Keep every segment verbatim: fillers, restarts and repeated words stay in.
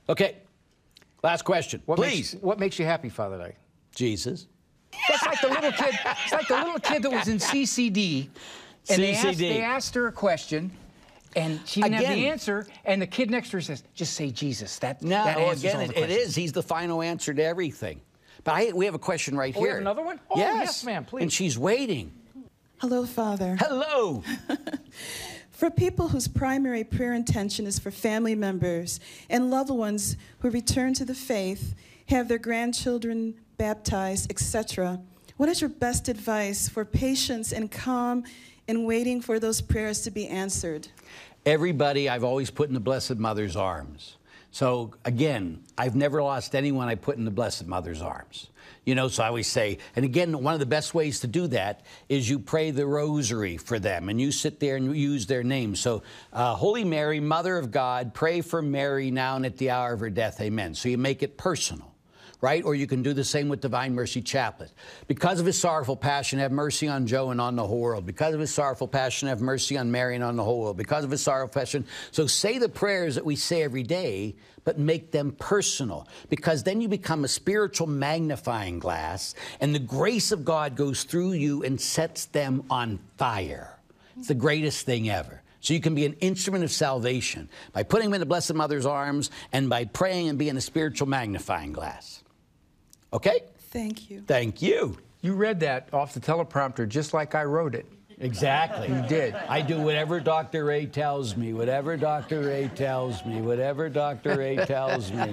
Okay. Last question, What please. Makes, what makes you happy, Father Larry? Jesus. That's like the little kid. It's like the little kid that was in C C D, and they asked, they asked her a question, and she didn't again, have the answer, and the kid next to her says, "Just say Jesus." That no, that answers again, all the it, it questions. is. He's the final answer to everything. But I, we have a question right Oh, here. we have another one? Oh, yes, yes, ma'am, please. And she's waiting. Hello, Father. Hello. For people whose primary prayer intention is for family members and loved ones who return to the faith, have their grandchildren baptized, et cetera, what is your best advice for patience and calm in waiting for those prayers to be answered? Everybody I've always put in the Blessed Mother's arms. So again, I've never lost anyone I put in the Blessed Mother's arms. You know, so I always say, and again, one of the best ways to do that is you pray the rosary for them, and you sit there and you use their name. So, uh, Holy Mary, Mother of God, pray for Mary now and at the hour of her death. Amen. So you make it personal, right? Or you can do the same with Divine Mercy Chaplet. Because of his sorrowful passion, have mercy on Joe and on the whole world. Because of his sorrowful passion, have mercy on Mary and on the whole world. Because of his sorrowful passion. So say the prayers that we say every day, but make them personal. Because then you become a spiritual magnifying glass, and the grace of God goes through you and sets them on fire. It's the greatest thing ever. So you can be an instrument of salvation by putting them in the Blessed Mother's arms and by praying and being a spiritual magnifying glass. Okay? Thank you. Thank you. You read that off the teleprompter just like I wrote it. Exactly. You did. I do whatever Doctor Ray tells me, whatever Doctor Ray tells me, whatever Doctor Ray tells me.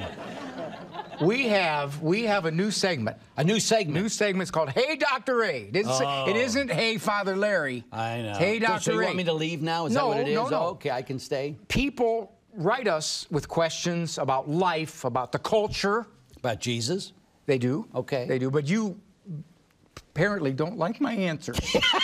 We have we have a new segment. A new segment. New segment's called Hey Doctor Ray. It isn't, Oh. it isn't Hey Father Larry. I know. It's Hey So- Doctor So you Ray. want me to leave now? Is No, that what it is? no, no. Oh, okay, I can stay. People write us with questions about life, about the culture. About Jesus? They do. Okay. They do. But you apparently don't like my answers.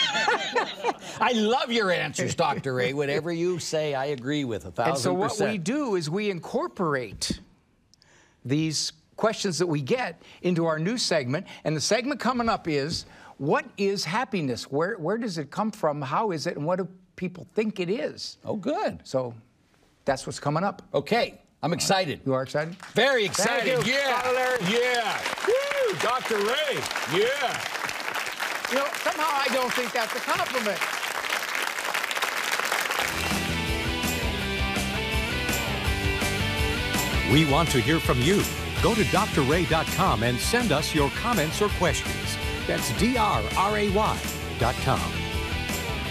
I love your answers, Doctor Ray. Whatever you say, I agree with a thousand And so what percent. we do is we incorporate these questions that we get into our new segment. And the segment coming up is, what is happiness? Where, where does it come from? How is it? And what do people think it is? Oh, good. So that's what's coming up. Okay. I'm excited. You are excited? Very excited. Thank you, Yeah. Father Larry. Yeah. Woo, Doctor Ray. Yeah. You know, somehow I don't think that's a compliment. We want to hear from you. Go to D R ray dot com and send us your comments or questions. That's D R R A Y dot com.